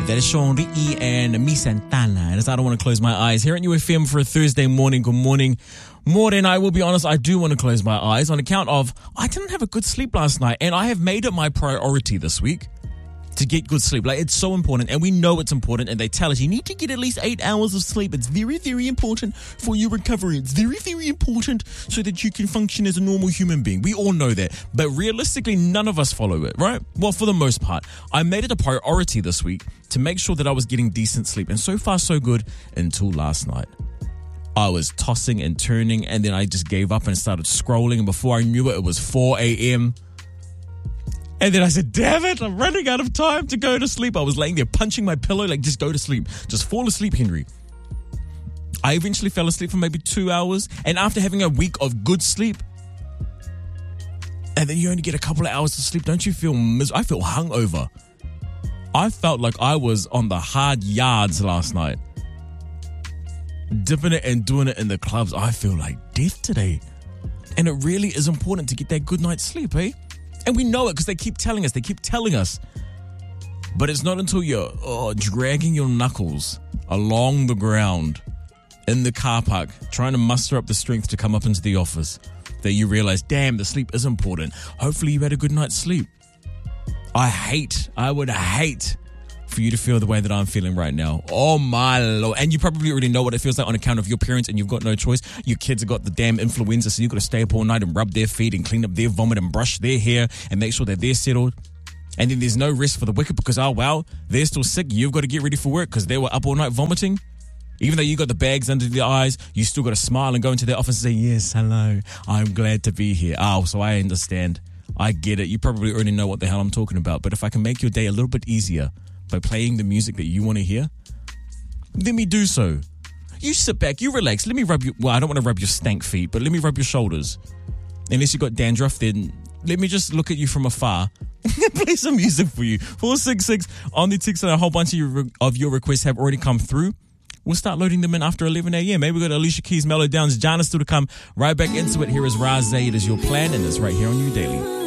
That is Sean Ricky and Mi Santana. And as I don't want to close my eyes here at UFM for a Thursday morning. Good morning. Morning, I will be honest, I do want to close my eyes on account of I didn't have a good sleep last night, and I have made it my priority this week to get good sleep. Like, it's so important, and we know it's important, and they tell us you need to get at least 8 hours of sleep. It's very, very important for your recovery. It's very, very important so that you can function as a normal human being. We all know that, but realistically, none of us follow it, right? Well, for the most part, I made it a priority this week to make sure that I was getting decent sleep, and so far, so good until last night. I was tossing and turning, and then I just gave up and started scrolling, and before I knew it, it was 4 a.m., and then I said, damn it, I'm running out of time to go to sleep. I was laying there punching my pillow, like, just go to sleep. Just fall asleep, Henry. I eventually fell asleep for maybe 2 hours. And after having a week of good sleep, and then you only get a couple of hours to sleep, don't you feel I feel hungover. I felt like I was on the hard yards last night. Dipping it and doing it in the clubs. I feel like death today. And it really is important to get that good night's sleep, eh? And we know it because they keep telling us. But it's not until you're dragging your knuckles along the ground in the car park, trying to muster up the strength to come up into the office, that you realize, damn, the sleep is important. Hopefully you had a good night's sleep. I would hate for you to feel the way that I'm feeling right now. Oh my Lord. And you probably already know what it feels like on account of your parents, and you've got no choice. Your kids have got the damn influenza, so you've got to stay up all night and rub their feet and clean up their vomit and brush their hair and make sure that they're settled. And then there's no rest for the wicked because, oh wow, they're still sick. You've got to get ready for work because they were up all night vomiting. Even though you got the bags under the eyes, you still got to smile and go into their office and say, yes, hello, I'm glad to be here. Oh, so I understand. I get it. You probably already know what the hell I'm talking about. But if I can make your day a little bit easier by playing the music that you want to hear, let me do so. You sit back, you relax. Let me rub you. Well, I don't want to rub your stank feet, but let me rub your shoulders. Unless you got dandruff, then let me just look at you from afar and play some music for you. 466 on the text, and a whole bunch of your requests have already come through. We'll start loading them in after 11 a.m. Maybe we got Alicia Keys, Mellow Downs, Jana still to come. Right back into it. Here is Raz. It is your plan, and it's right here on You Daily.